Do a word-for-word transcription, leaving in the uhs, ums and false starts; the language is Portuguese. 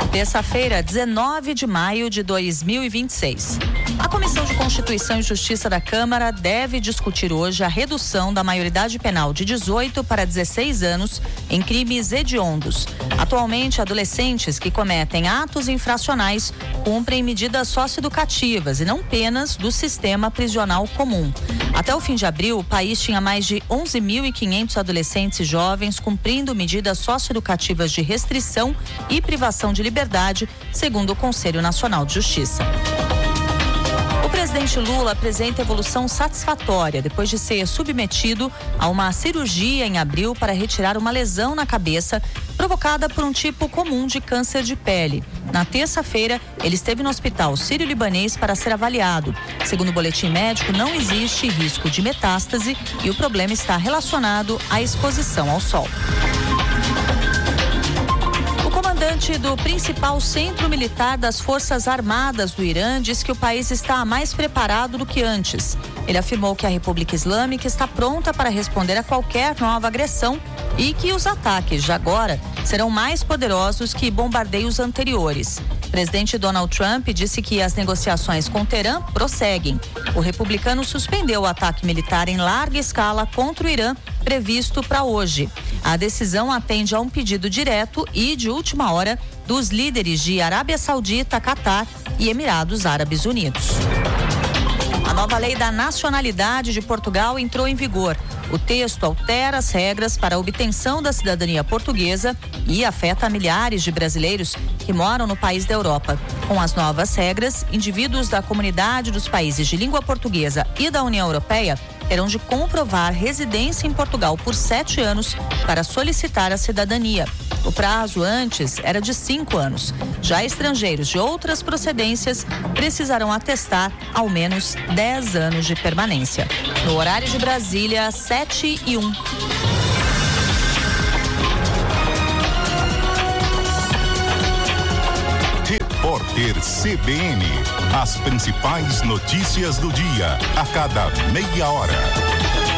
Terça-feira, dezenove de maio de dois mil e vinte e seis. A Comissão de Constituição e Justiça da Câmara deve discutir hoje a redução da maioridade penal de dezoito para dezesseis anos em crimes hediondos. Atualmente, adolescentes que cometem atos infracionais cumprem medidas socioeducativas e não penas do sistema prisional comum. Até o fim de abril, o país tinha mais de onze mil e quinhentos adolescentes e jovens cumprindo medidas socioeducativas de restrição e privação de liberdade, segundo o Conselho Nacional de Justiça. O presidente Lula apresenta evolução satisfatória depois de ser submetido a uma cirurgia em abril para retirar uma lesão na cabeça provocada por um tipo comum de câncer de pele. Na terça-feira, ele esteve no hospital sírio-libanês para ser avaliado. Segundo o boletim médico, não existe risco de metástase e o problema está relacionado à exposição ao sol. O comandante do principal centro militar das Forças Armadas do Irã diz que o país está mais preparado do que antes. Ele afirmou que a República Islâmica está pronta para responder a qualquer nova agressão e que os ataques de agora serão mais poderosos que bombardeios anteriores. O presidente Donald Trump disse que as negociações com Teherã prosseguem. O republicano suspendeu o ataque militar em larga escala contra o Irã, previsto para hoje. A decisão atende a um pedido direto e de última hora dos líderes de Arábia Saudita, Catar e Emirados Árabes Unidos. A nova lei da nacionalidade de Portugal entrou em vigor. O texto altera as regras para a obtenção da cidadania portuguesa e afeta milhares de brasileiros que moram no país da Europa. Com as novas regras, indivíduos da comunidade dos países de língua portuguesa e da União Europeia terão de comprovar residência em Portugal por sete anos para solicitar a cidadania. O prazo antes era de cinco anos. Já estrangeiros de outras procedências precisarão atestar ao menos dez anos de permanência. No horário de Brasília, sete e um. Repórter C B N. As principais notícias do dia, a cada meia hora.